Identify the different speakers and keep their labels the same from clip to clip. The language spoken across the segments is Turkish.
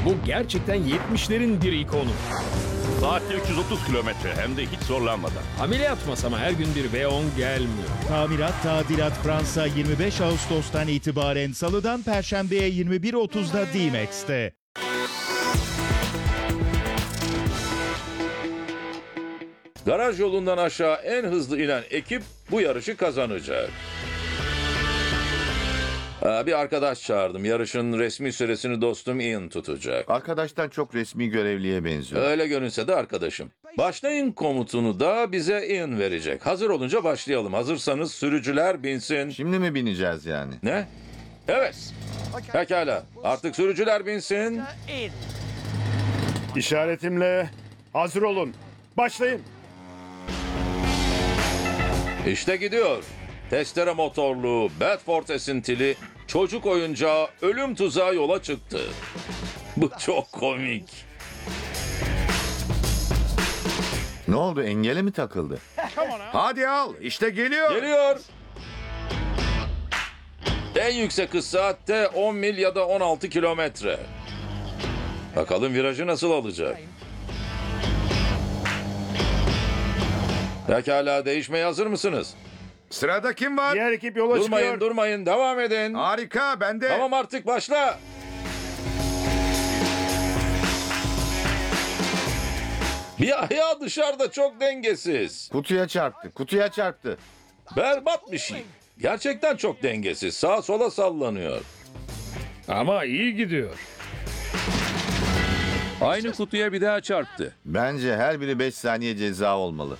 Speaker 1: Bu gerçekten 70'lerin bir ikonu.
Speaker 2: Saatte 330 kilometre hem de hiç zorlanmadan.
Speaker 1: Ameliyat masama her gün bir V10 gelmiyor.
Speaker 3: Tamirat Tadilat Fransa 25 Ağustos'tan itibaren Salı'dan Perşembe'ye 21.30'da D-Max'te.
Speaker 4: Garaj yolundan aşağı en hızlı inen ekip bu yarışı kazanacak. Bir arkadaş çağırdım. Yarışın resmi süresini dostum Ian tutacak.
Speaker 5: Arkadaştan çok resmi görevliye benziyor.
Speaker 4: Öyle görünse de arkadaşım. Başlayın komutunu da bize Ian verecek. Hazır olunca başlayalım. Hazırsanız sürücüler binsin.
Speaker 5: Şimdi mi bineceğiz yani?
Speaker 4: Ne? Evet. Pekala. Artık sürücüler binsin.
Speaker 6: İşaretimle hazır olun. Başlayın.
Speaker 4: İşte gidiyor. Testere motorlu, Bedford esintili, çocuk oyuncağı, ölüm tuzağı yola çıktı. Bu çok komik.
Speaker 5: Ne oldu, engele mi takıldı? Hadi al, işte geliyor.
Speaker 4: Geliyor. En yüksek hız saatte 10 mil ya da 16 kilometre. Bakalım virajı nasıl alacak? Pekala, değişmeye hazır mısınız?
Speaker 5: Sırada kim var?
Speaker 6: Diğer ekip yola
Speaker 4: Durmayın,
Speaker 6: çıkıyor.
Speaker 4: durmayın. Devam edin.
Speaker 5: Harika, ben de.
Speaker 4: Tamam, artık başla. Bir ayağı dışarıda, çok dengesiz.
Speaker 5: Kutuya çarptı, kutuya çarptı.
Speaker 4: Berbat bir şey. Gerçekten çok dengesiz. Sağa sola sallanıyor.
Speaker 1: Ama iyi gidiyor.
Speaker 2: Aynı kutuya bir daha çarptı.
Speaker 5: Bence her biri 5 saniye ceza olmalı.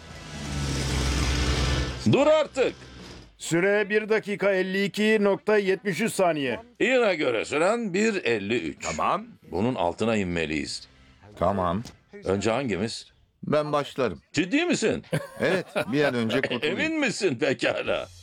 Speaker 4: Dur artık.
Speaker 6: Süre 1 dakika 52.73 saniye.
Speaker 4: Ian'a göre süren 1.53. Tamam. Bunun altına inmeliyiz.
Speaker 5: Tamam,
Speaker 4: Önce hangimiz?
Speaker 5: ben başlarım.
Speaker 4: Ciddi misin?
Speaker 5: Evet, bir an önce kurtulayım.
Speaker 4: Emin misin pekala?